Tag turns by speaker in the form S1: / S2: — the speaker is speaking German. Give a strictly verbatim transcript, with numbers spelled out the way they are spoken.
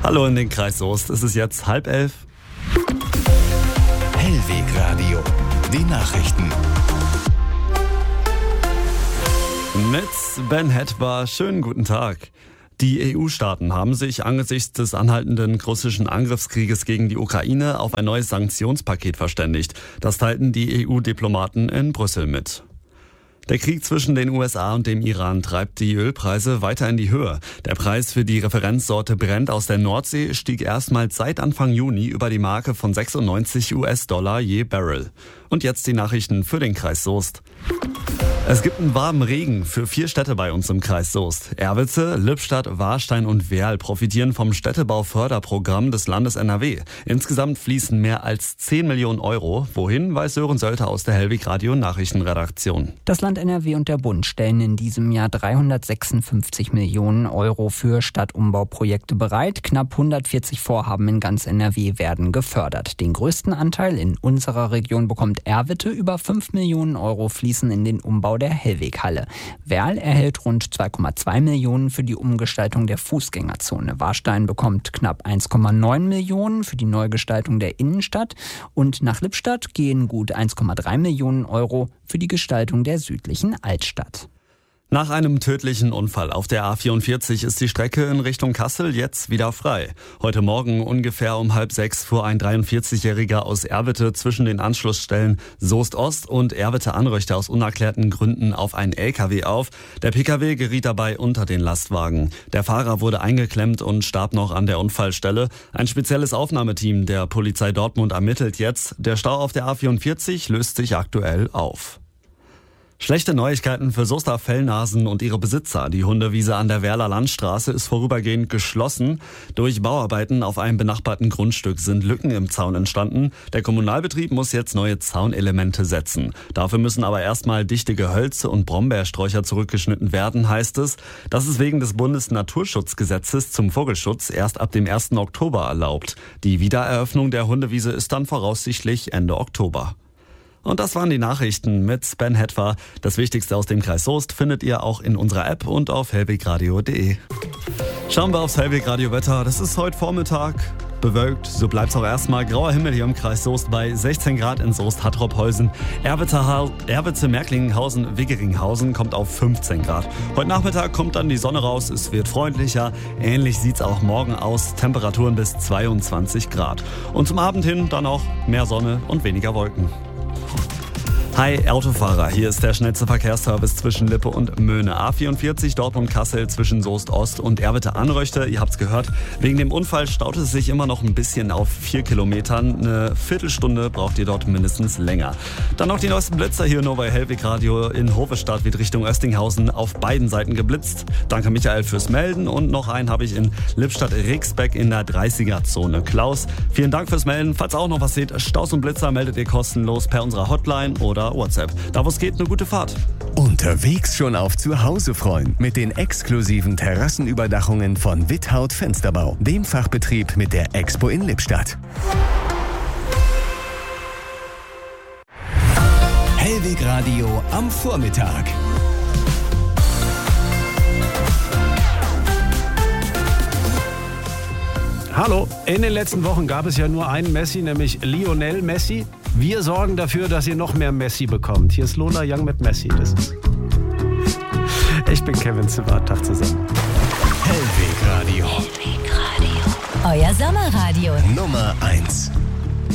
S1: Hallo in den Kreis Soest, es ist jetzt halb elf.
S2: Hellwegradio, die Nachrichten.
S1: Mit Ben Hetwa, schönen guten Tag. Die E U-Staaten haben sich angesichts des anhaltenden russischen Angriffskrieges gegen die Ukraine auf ein neues Sanktionspaket verständigt. Das teilten die E U-Diplomaten in Brüssel mit. Der Krieg zwischen den U S A und dem Iran treibt die Ölpreise weiter in die Höhe. Der Preis für die Referenzsorte Brent aus der Nordsee stieg erstmals seit Anfang Juni über die Marke von sechsundneunzig US-Dollar je Barrel. Und jetzt die Nachrichten für den Kreis Soest. Es gibt einen warmen Regen für vier Städte bei uns im Kreis Soest. Erwitze, Lippstadt, Warstein und Werl profitieren vom Städtebauförderprogramm des Landes N R W. Insgesamt fließen mehr als zehn Millionen Euro. Wohin, weiß Sören Sölter aus der Hellwegradio Nachrichtenredaktion.
S3: Das Land N R W und der Bund stellen in diesem Jahr dreihundertsechsundfünfzig Millionen Euro für Stadtumbauprojekte bereit. Knapp hundertvierzig Vorhaben in ganz N R W werden gefördert. Den größten Anteil in unserer Region bekommt Erwitte. Über fünf Millionen Euro fließen in den Umbau der Hellweghalle. Werl erhält rund zwei Komma zwei Millionen für die Umgestaltung der Fußgängerzone. Warstein bekommt knapp eins Komma neun Millionen für die Neugestaltung der Innenstadt. Und nach Lippstadt gehen gut eins Komma drei Millionen Euro für die Gestaltung der südlichen Altstadt.
S1: Nach einem tödlichen Unfall auf der A vierundvierzig ist die Strecke in Richtung Kassel jetzt wieder frei. Heute Morgen ungefähr um halb sechs fuhr ein dreiundvierzigjähriger aus Erwitte zwischen den Anschlussstellen Soest Ost und Erwitte Anröchte aus unerklärten Gründen auf einen L K W auf. Der P K W geriet dabei unter den Lastwagen. Der Fahrer wurde eingeklemmt und starb noch an der Unfallstelle. Ein spezielles Aufnahmeteam der Polizei Dortmund ermittelt jetzt. Der Stau auf der A vierundvierzig löst sich aktuell auf. Schlechte Neuigkeiten für Soester Fellnasen und ihre Besitzer. Die Hundewiese an der Werler Landstraße ist vorübergehend geschlossen. Durch Bauarbeiten auf einem benachbarten Grundstück sind Lücken im Zaun entstanden. Der Kommunalbetrieb muss jetzt neue Zaunelemente setzen. Dafür müssen aber erstmal dichte Gehölze und Brombeersträucher zurückgeschnitten werden, heißt es. Das ist wegen des Bundesnaturschutzgesetzes zum Vogelschutz erst ab dem ersten Oktober erlaubt. Die Wiedereröffnung der Hundewiese ist dann voraussichtlich Ende Oktober. Und das waren die Nachrichten mit Ben Hetwa. Das Wichtigste aus dem Kreis Soest findet ihr auch in unserer App und auf hellwegradio punkt de. Schauen wir aufs Hellwegradio-Wetter. Das ist heute Vormittag bewölkt. So bleibt es auch erstmal. Grauer Himmel hier im Kreis Soest bei sechzehn Grad in Soest-Hattrophausen. Erwitte, Merklinghausen, Wiggeringhausen kommt auf fünfzehn Grad. Heute Nachmittag kommt dann die Sonne raus. Es wird freundlicher. Ähnlich sieht es auch morgen aus. Temperaturen bis zweiundzwanzig Grad. Und zum Abend hin dann auch mehr Sonne und weniger Wolken. Hi Autofahrer, hier ist der schnellste Verkehrsservice zwischen Lippe und Möhne. A vierundvierzig Dortmund-Kassel zwischen Soest Ost und Erwitte Anröchte. Ihr habt's gehört, wegen dem Unfall staut es sich immer noch ein bisschen auf vier Kilometern. Eine Viertelstunde braucht ihr dort mindestens länger. Dann noch die neuesten Blitzer hier nur bei Hellwegradio. In Hovestadt wird Richtung Östinghausen auf beiden Seiten geblitzt. Danke Michael fürs Melden und noch einen habe ich in Lippstadt-Rixbeck in der dreißiger-Zone. Klaus, vielen Dank fürs Melden. Falls ihr auch noch was seht, Staus und Blitzer meldet ihr kostenlos per unserer Hotline oder WhatsApp. Da wo es geht, eine gute Fahrt.
S2: Unterwegs schon auf Zuhause freuen mit den exklusiven Terrassenüberdachungen von Withaut Fensterbau, dem Fachbetrieb mit der Expo in Lippstadt. Hellwegradio am Vormittag.
S4: Hallo, in den letzten Wochen gab es ja nur einen Messi, nämlich Lionel Messi. Wir sorgen dafür, dass ihr noch mehr Messi bekommt. Hier ist Lola Young mit Messi. Das ist ich bin Kevin Ziffert, Tag zusammen.
S2: Hellwegradio.
S5: Hellwegradio. Euer Sommerradio.
S2: Nummer eins.